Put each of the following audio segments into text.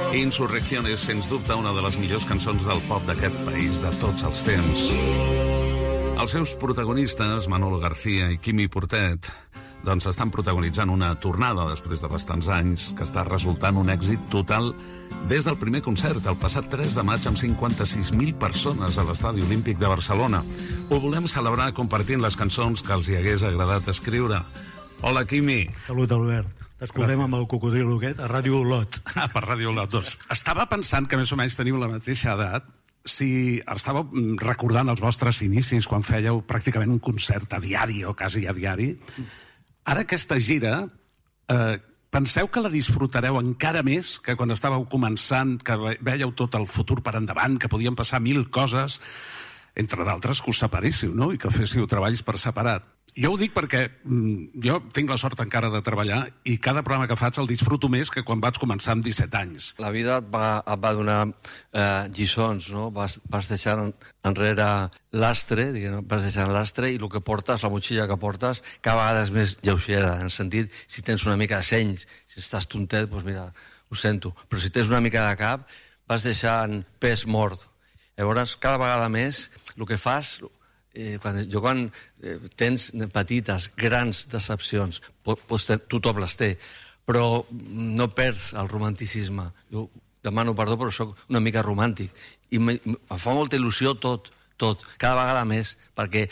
Insurrección és, sens dubte, una de les millors cançons del pop d'aquest país de tots els temps. Els seus protagonistes, Manolo García i Quimi Portet, doncs estan protagonitzant una tornada després de bastants anys que està resultant un èxit total des del primer concert, el passat 3 de maig, amb 56.000 persones a l'Estadi Olímpic de Barcelona. Ho volem celebrar compartint les cançons que els hi hagués agradat escriure. Hola, Quimi. Salut, Albert. T'escoltem amb el cocodrilo aquest a Ràdio Olot. Per Ràdio Olot, doncs. Estava pensant que més o menys teniu la mateixa edat, si estàveu recordant els vostres inicis quan fèieu pràcticament un concert a diari o quasi a diari. Ara aquesta gira, penseu que la disfrutareu encara més que quan estàveu començant, que veieu tot el futur per endavant, que podien passar 1000 coses, entre d'altres que us separéssiu, no? I que féssiu treballs per separat. Jo ho dic perquè jo tinc la sort encara de treballar i cada programa que faig el disfruto més que quan vaig començar amb 17 anys. La vida et va donar lliçons, no? Vas deixant enrere l'astre, vas deixant l'astre i el que portes, la motxilla que portes, cada vegada és més lleugera, en el sentit, si tens una mica de seny, si estàs tontet, doncs mira, ho sento. Però si tens una mica de cap, vas deixant pes mort. Llavors, cada vegada més, el que fas... quan tens petites, grans decepcions, tothom les té, però no perds el romanticisme. Jo demano perdó, però soc una mica romàntic. I em fa molta il·lusió tot, cada vegada més, perquè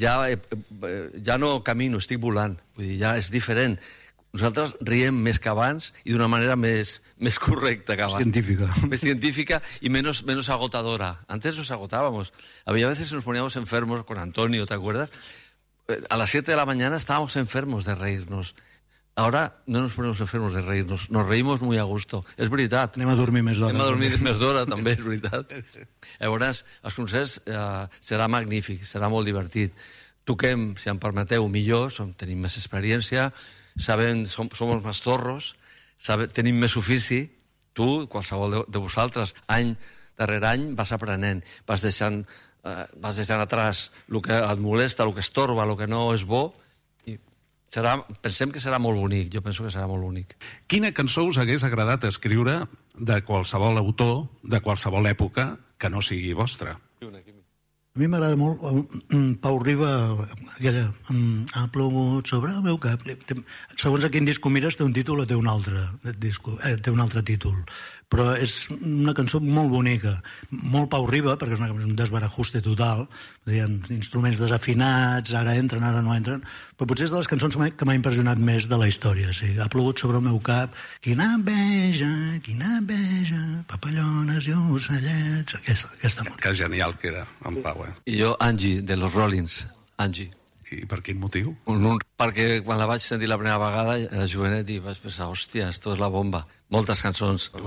ja no camino, estic volant. Vull dir, ja és diferent. Nosaltres riem més que abans i d'una manera més correcta que abans. Científica. Més científica y menos agotadora. Antes nos agotábamos. Había veces nos poníamos enfermos con Antonio, ¿te acuerdas? A las 7 de la mañana estábamos enfermos de reírnos. Ahora no nos ponemos enfermos de reírnos. Nos reímos muy a gusto. És veritat. Anem a dormir més d'hora. Anem a dormir més d'hora, també, és veritat. Llavors, els concerts serà magnífic, serà molt divertit. Toquem, si em permeteu, millor, tenim més experiència, som més torros, tenim més ofici, tu, qualsevol de vosaltres, any darrere any vas aprenent, vas deixant atrás el que et molesta, el que estorba, el que no és bo, i pensem que serà molt bonic, jo penso que serà molt bonic. Quina cançó us hagués agradat escriure de qualsevol autor, de qualsevol època, que no sigui vostra? A mi m'agrada molt Pau Riba, aquella ha plogut sobre el meu cap. Segons a quin disc ho mires té un títol o té un altre títol, però és una cançó molt bonica, molt Pau Riba, perquè és un desbarajuste total, amb instruments desafinats, ara entren, ara no entren, però potser és de les cançons que m'ha impressionat més de la història. Sí, ha plogut sobre el meu cap, quina enveja, papallones i ocellets, aquesta música. Que genial que era, en Pau, I jo, Angie, de los Rollins, Angie. I per quin motiu? Perquè quan la vaig sentir la primera vegada era jovenet i vaig pensar, hòstia, esto és la bomba. Moltes cançons.